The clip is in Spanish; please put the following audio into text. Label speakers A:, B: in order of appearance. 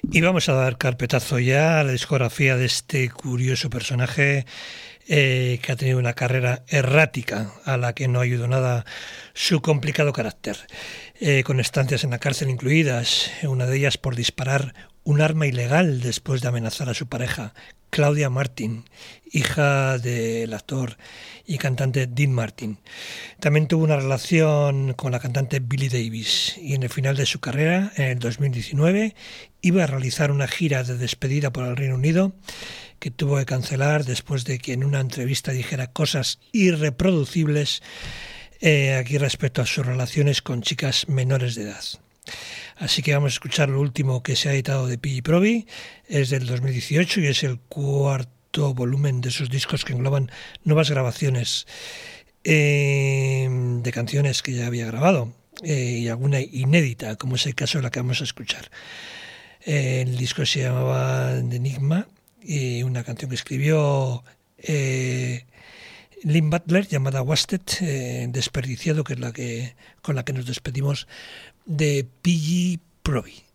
A: Y vamos a dar carpetazo ya a la discografía de este curioso personaje que ha tenido una carrera errática a la que no ayudó nada su complicado carácter, con estancias en la cárcel incluidas, una de ellas por disparar un arma ilegal después de amenazar a su pareja, Claudia Martin, hija del actor y cantante Dean Martin. También tuvo una relación con la cantante Billie Davis y en el final de su carrera, en el 2019, iba a realizar una gira de despedida por el Reino Unido que tuvo que cancelar después de que en una entrevista dijera cosas irreproducibles aquí respecto a sus relaciones con chicas menores de edad. Así que vamos a escuchar lo último que se ha editado de Piggy Proby, es del 2018 y es el cuarto volumen de sus discos que engloban nuevas grabaciones de canciones que ya había grabado y alguna inédita, como es el caso de la que vamos a escuchar. El disco se llamaba The Enigma y una canción que escribió Lynn Butler llamada Wasted, Desperdiciado, que es con la que nos despedimos de Piggy Proby.